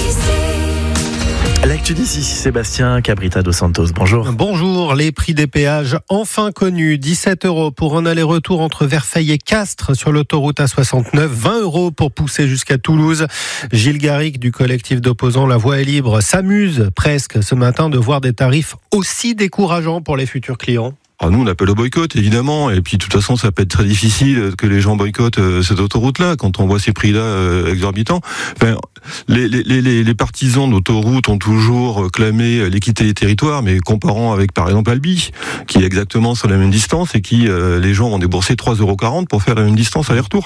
L'actu d'ici, Sébastien Cabrita dos Santos, bonjour. Bonjour, les prix des péages enfin connus. 17 € pour un aller-retour entre Verfeil et Castres sur l'autoroute A69. 20 € pour pousser jusqu'à Toulouse. Gilles Garrigue du collectif d'opposants La Voie est libre s'amuse presque ce matin de voir des tarifs aussi décourageants pour les futurs clients. Nous, on appelle au boycott, évidemment. Et puis, de toute façon, ça peut être très difficile que les gens boycottent cette autoroute-là quand on voit ces prix-là exorbitants. Enfin, les partisans d'autoroute ont toujours clamé l'équité des territoires, mais comparant avec, par exemple, Albi, qui est exactement sur la même distance et qui, les gens vont débourser 3,40 € pour faire la même distance aller-retour.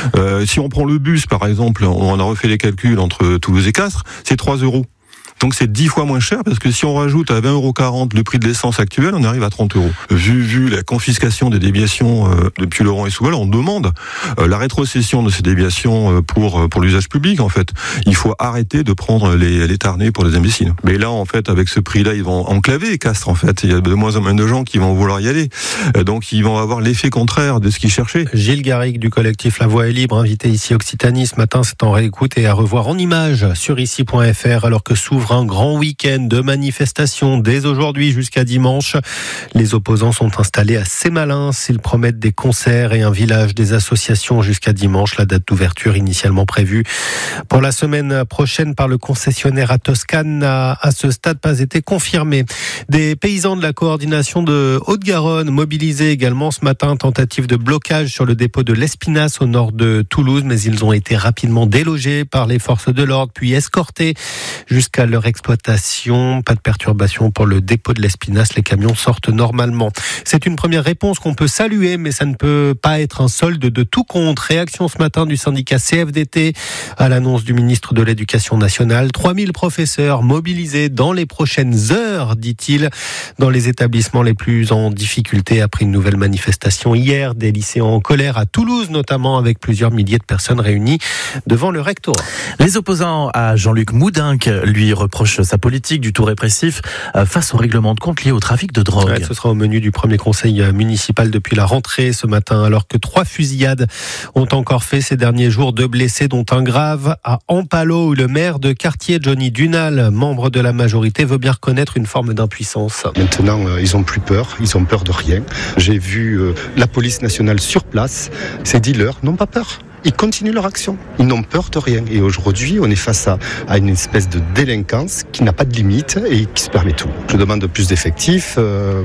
Si on prend le bus, par exemple, on a refait les calculs entre Toulouse et Castres, c'est 3 €. Donc c'est 10 fois moins cher parce que si on rajoute à 20,40 € le prix de l'essence actuel, on arrive à 30 €. Vu la confiscation des déviations depuis Laurent et Souvel, on demande la rétrocession de ces déviations pour l'usage public en fait. Il faut arrêter de prendre les tarnés pour des imbéciles. Mais là en fait avec ce prix-là, ils vont enclaver Castres en fait. Il y a de moins en moins de gens qui vont vouloir y aller. Donc ils vont avoir l'effet contraire de ce qu'ils cherchaient. Gilles Garrigue du collectif La Voie est libre, invité ici Occitanie ce matin, c'est en réécoute et à revoir en images sur ici.fr alors que s'ouvre un grand week-end de manifestations dès aujourd'hui jusqu'à dimanche. Les opposants sont installés à Sémalins. Ils promettent des concerts et un village des associations jusqu'à dimanche. La date d'ouverture initialement prévue pour la semaine prochaine par le concessionnaire à Toscane n'a à ce stade pas été confirmée. Des paysans de la coordination de Haute-Garonne mobilisés également ce matin. Tentative de blocage sur le dépôt de l'Espinasse au nord de Toulouse, mais ils ont été rapidement délogés par les forces de l'ordre puis escortés jusqu'à leur exploitation. Pas de perturbation pour le dépôt de l'Espinasse. Les camions sortent normalement. C'est une première réponse qu'on peut saluer, mais ça ne peut pas être un solde de tout compte. Réaction ce matin du syndicat CFDT à l'annonce du ministre de l'Éducation nationale. 3000 professeurs mobilisés dans les prochaines heures, dit-il, dans les établissements les plus en difficulté après une nouvelle manifestation hier. Des lycéens en colère à Toulouse, notamment avec plusieurs milliers de personnes réunies devant le rectorat. Les opposants à Jean-Luc Moudinque lui reproche sa politique du tout répressif face au règlement de compte lié au trafic de drogue. Ouais, ce sera au menu du premier conseil municipal depuis la rentrée ce matin, alors que 3 fusillades ont encore fait ces derniers jours, 2 blessés dont un grave à Ampalo, où le maire de quartier Johnny Dunal, membre de la majorité, veut bien reconnaître une forme d'impuissance. Maintenant, ils ont plus peur, ils ont peur de rien. J'ai vu la police nationale sur place, ces dealers n'ont pas peur. Ils continuent leur action. Ils n'ont peur de rien. Et aujourd'hui, on est face à une espèce de délinquance qui n'a pas de limite et qui se permet tout. Je demande plus d'effectifs.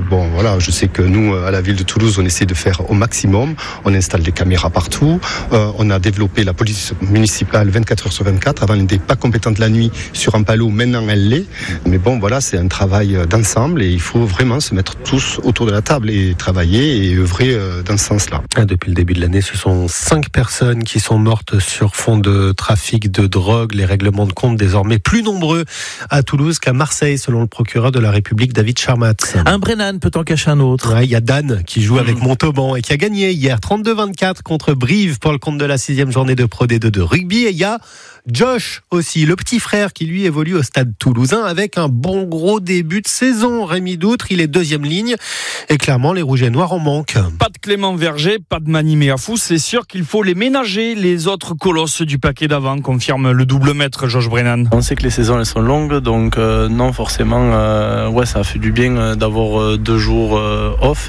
Je sais que nous, à la ville de Toulouse, on essaie de faire au maximum. On installe des caméras partout. On a développé la police municipale 24 heures sur 24. Avant, elle n'était pas compétente la nuit sur Ampalo. Maintenant, elle l'est. Mais c'est un travail d'ensemble et il faut vraiment se mettre tous autour de la table et travailler et œuvrer dans ce sens-là. Depuis le début de l'année, ce sont 5 personnes qui sont mortes sur fond de trafic de drogue. Les règlements de compte désormais plus nombreux à Toulouse qu'à Marseille, selon le procureur de la République, David Charmatz. Un Brennan peut en cacher un autre. Il y a Dan qui joue avec Montauban et qui a gagné hier 32-24 contre Brive pour le compte de la 6e journée de Pro D2 de rugby. Et il y a Josh aussi, le petit frère qui lui évolue au stade toulousain avec un bon gros début de saison. Rémi Doutre, il est 2e ligne et clairement les rouges et noirs en manquent. Pas de Clément Verger, pas de Mani Meafou, c'est sûr qu'il faut les ménager, les autres colosses du paquet d'avant, confirme le double maître Josh Brennan. On sait que les saisons elles sont longues, donc non forcément, ça a fait du bien d'avoir 2 jours off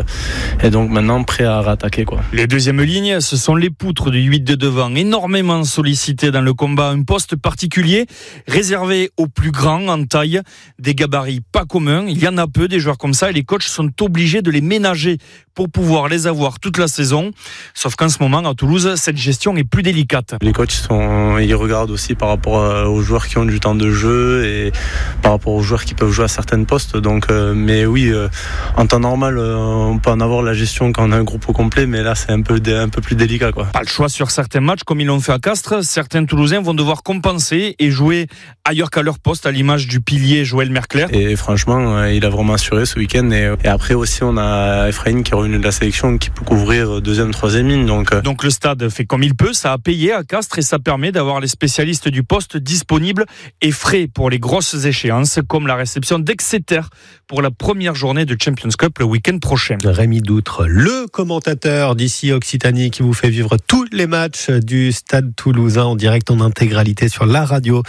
et donc maintenant prêt à rattaquer quoi. Les 2e lignes, ce sont les poutres du 8 de devant, énormément sollicités dans le combat, un poste particulier réservé aux plus grands en taille, des gabarits pas communs. Il y en a peu des joueurs comme ça et les coachs sont obligés de les ménager pour pouvoir les avoir toute la saison. Sauf qu'en ce moment à Toulouse, cette gestion est plus délicate. Les coachs ils regardent aussi par rapport aux joueurs qui ont du temps de jeu et par rapport aux joueurs qui peuvent jouer à certains postes. Donc, mais oui, en temps normal, on peut en avoir la gestion quand on a un groupe au complet, mais là c'est un peu plus délicat quoi. Pas le choix sur certains matchs comme ils l'ont fait à Castres. Certains Toulousains vont devoir compenser et jouer ailleurs qu'à leur poste, à l'image du pilier Joël Mercler. Et franchement, il a vraiment assuré ce week-end. Et après aussi, on a Ephraim qui est revenu de la sélection, qui peut couvrir 2e, 3e ligne. Donc le stade fait comme il peut, ça a payé à Castres et ça permet d'avoir les spécialistes du poste disponibles et frais pour les grosses échéances, comme la réception d'Exeter pour la première journée de Champions Cup le week-end prochain. Rémi Doutre, le commentateur d'ici Occitanie qui vous fait vivre tous les matchs du Stade Toulousain en direct en intégralité sur la radio